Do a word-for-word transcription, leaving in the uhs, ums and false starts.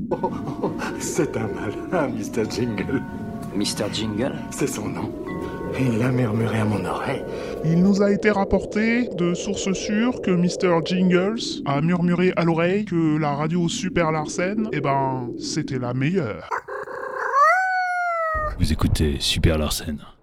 Oh, oh, c'est un malin, mister Jingle. mister Jingle? C'est son nom. Il a murmuré à mon oreille. Il nous a été rapporté de sources sûres que mister Jingles a murmuré à l'oreille que la radio Super Larsen, eh ben, c'était la meilleure. Vous écoutez Super Larsen.